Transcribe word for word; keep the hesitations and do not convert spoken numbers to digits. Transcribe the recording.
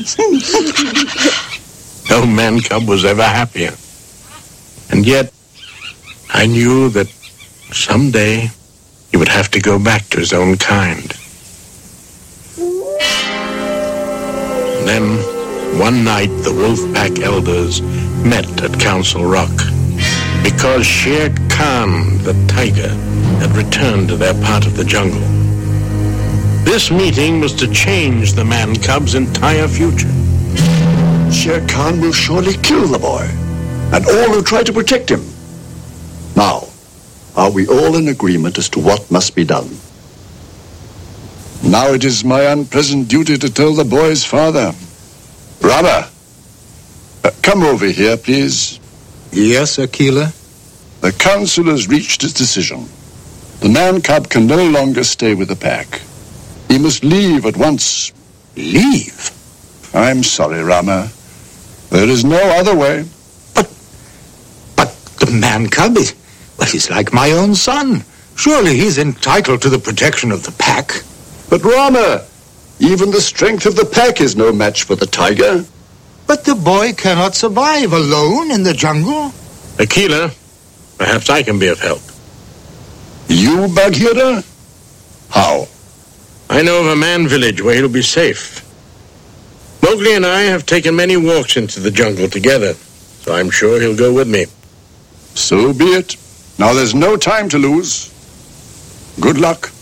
No man cub was ever happier. And yet, I knew that someday he would have to go back to his own kind. And then, one night, the wolf pack elders met at Council Rock because Shere Khan, the tiger, had returned to their part of the jungle. This meeting was to change the man cub's entire future. Shere Khan will surely kill the boy, and all who try to protect him. Now, are we all in agreement as to what must be done? Now it is my unpleasant duty to tell the boy's father. Rama, uh, come over here, please. Yes, Akela? The council has reached its decision. The man cub can no longer stay with the pack. He must leave at once. Leave? I'm sorry, Rama. There is no other way. But, but the man cub is, well, he's like my own son. Surely he's entitled to the protection of the pack. But Rama, even the strength of the pack is no match for the tiger. But the boy cannot survive alone in the jungle. Akela, perhaps I can be of help. You, Bagheera? How? I know of a man village where he'll be safe. Mowgli and I have taken many walks into the jungle together, so I'm sure he'll go with me. So be it. Now there's no time to lose. Good luck.